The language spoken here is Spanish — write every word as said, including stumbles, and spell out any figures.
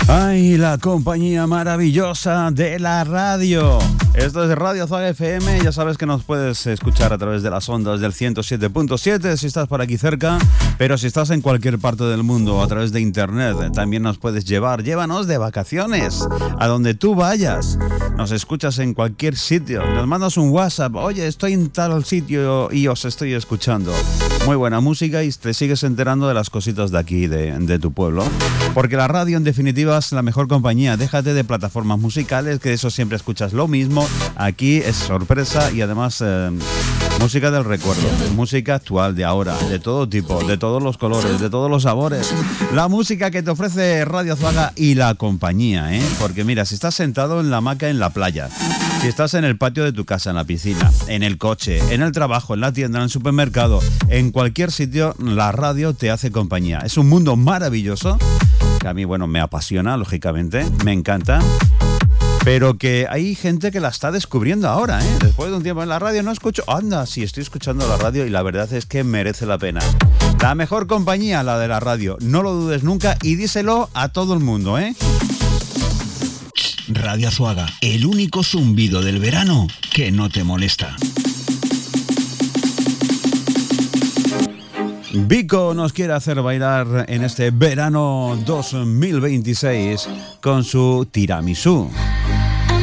Ay, la compañía maravillosa de la radio. Esto es Radio Azuaga F M. Ya sabes que nos puedes escuchar a través de las ondas del ciento siete punto siete si estás por aquí cerca. Pero si estás en cualquier parte del mundo a través de internet, también nos puedes llevar. Llévanos de vacaciones a donde tú vayas. Nos escuchas en cualquier sitio. Nos mandas un WhatsApp. Oye, estoy en tal sitio y os estoy escuchando. Muy buena música y te sigues enterando de las cositas de aquí, de, de tu pueblo. Porque la radio, en definitiva, es la mejor compañía. Déjate de plataformas musicales, que de eso siempre escuchas lo mismo. Aquí es sorpresa y además eh, música del recuerdo, música actual, de ahora, de todo tipo, de todos los colores, de todos los sabores. La música que te ofrece Radio Azuaga y la compañía, ¿eh? Porque mira, si estás sentado en la hamaca en la playa, si estás en el patio de tu casa, en la piscina, en el coche, en el trabajo, en la tienda, en el supermercado, en cualquier sitio, la radio te hace compañía. Es un mundo maravilloso que a mí, bueno, me apasiona, lógicamente, me encanta. Pero que hay gente que la está descubriendo ahora, ¿eh? Después de un tiempo en la radio no escucho... Anda, sí, estoy escuchando la radio y la verdad es que merece la pena. La mejor compañía, la de la radio. No lo dudes nunca y díselo a todo el mundo, ¿eh? Radio Azuaga, el único zumbido del verano que no te molesta. Vico nos quiere hacer bailar en este verano dos mil veintiséis con su tiramisú.